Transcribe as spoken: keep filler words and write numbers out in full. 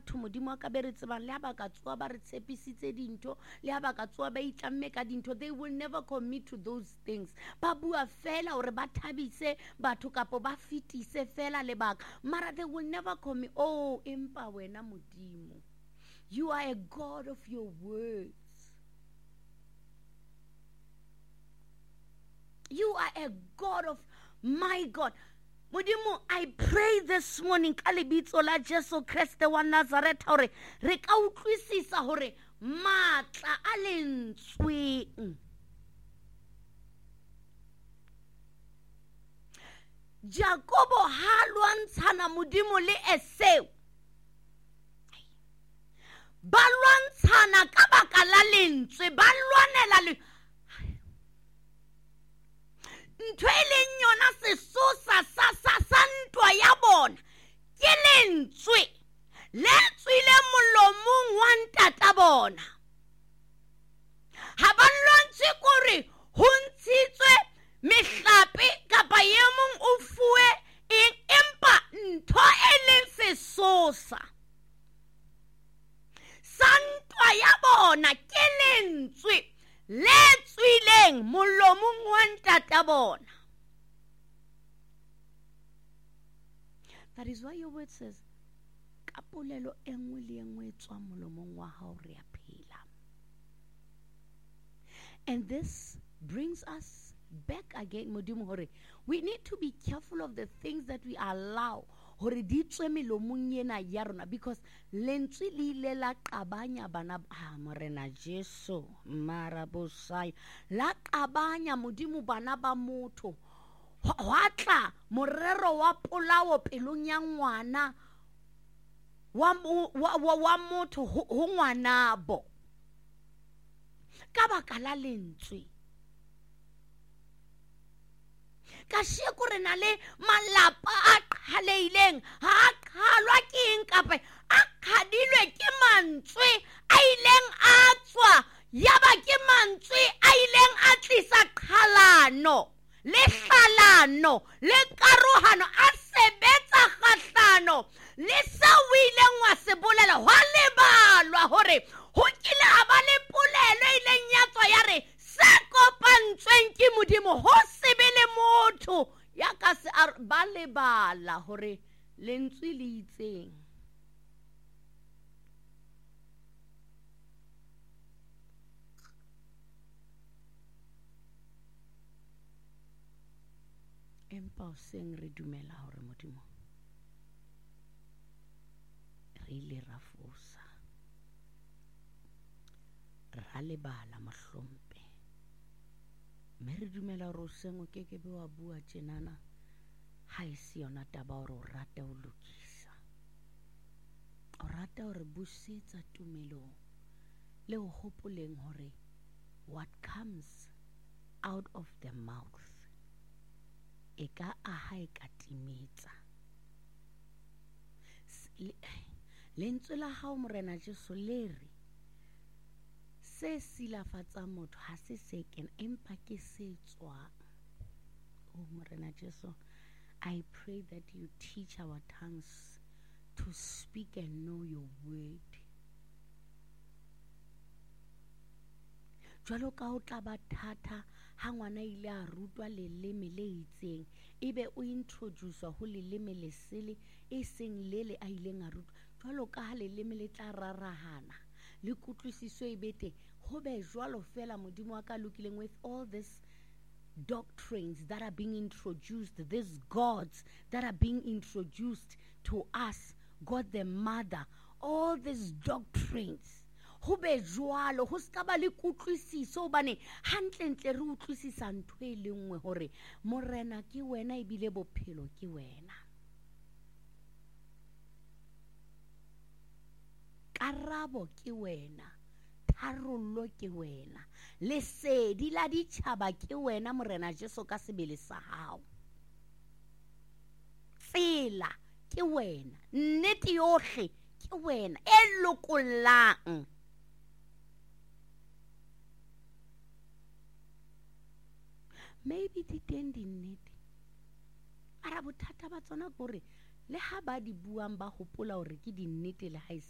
batho modimo wa ka be re tsebang le ha ba ka tsoa ba re tshepisitse dintho le ha ba ka tsoa ba itlamme ka dintho, they will never commit to those things. Ba bua fela hore ba thabise batho kapo ba fitise fela lebaka, mara they will never commit. Oh, empa wena modimo, you are a God of your words. You are a God of my God. Modimo, I pray this morning ka lebitso la Jesu Kriste wa Nazareth hore re ka utlwisisa hore matla a lentsweng Jakobo ha lwantshana modimo le Esau, ba lwantshana ka baka la lentswe, ba lwanela le ntho e leng yona sesosa sa sa sa ntwa ya bona ke lentswe le tswile molomong wa ntata bona. Ha ba lwantse kore ho ntshitswe mehlape kapa ye mong o fuwe eng, empa ntho e leng sesosa sa ntwa ya bona ke lentswe le tswileng molomong wa ntata bona. That is why your word says ka polelo e nngwe le e nngwe e tswa molomong wa hao re a phela. And this brings us back again modimo hore we need to be careful of the things that we allow hore di tswe melomong ena ya rona, because lentswe le ile la qabanya bana ah morena Jesu marabosai la qabanya modimo bana ba motho, wa tla morero wa polao pelong ya ngwana wa wa wa motho ho ngwanabo ka baka la lentswe. Ka sheko re na le malapa a qhaleileng ha qhalwa ke eng kape a qhadilwe ke mantswe a ileng a tswa yaba ke mantswe a ileng a tlisa qhalano le hlalano le karohano, a sebetsa kgahlano le sa o ileng wa se bolela hwa lebalwa hore ho kile a ba le polelo ileng ya tswa ya re se kopantsweng ke modimo ho se be le motho ya ka se ba lebala hore lentswe le itseng. Empa o seng re dumela hore modimo re ile ra fosa, ra lebala mohlompe, mme re dumela hore o seng o keke be wa bua tjenana ha e se yona taba hore o rata o lokisa, o rata hore busetsa tumelong le ho hopoleng hore what comes out of the mouth e ka aha e ka timetsa. Lentswe la hao morena Jesu le re se silafatsa motho ha se se kena empa ke se tswang. Oh morena Jesu, I pray that you teach our tongues to speak and know your word. Jwalo ka o tla ba thata ha ngwana ile a rutwa leleme le itseng, ebe o introduce ho leleme le sele e seng lele a ileng a rutwa, jwalo ka ha leleme le tla rarahana le kutlwisiso e bete ho be jwalo fela modimo wa ka lokileng with all this doctrines that are being introduced, these gods that are being introduced to us, God the Mother, all these doctrines. Ho be jwalo ho ska ba le kutlwisiso bane hantlentle re utlwisisa ntho e le nngwe hore morena ke wena e bile bophelo ke wena, karabo ke wena, tharollo ke wena, lesedi la ditjhaba ke wena morena Jesu ka sebele sa hao, tsela ke wena, nnete yohle ke wena e lokollang. Maybe di teng di nnete ara bothata ba tsona gore le ha ba di buang ba hopola hore ke di nnete le ha